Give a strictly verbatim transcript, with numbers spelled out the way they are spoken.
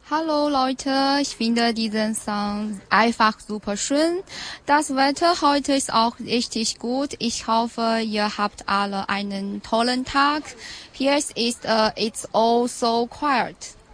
Hallo Leute, ich finde diesen Song einfach super schön. Das Wetter heute ist auch richtig gut. Ich hoffe, ihr habt alle einen tollen Tag. Hier ist uh, It's all so quiet.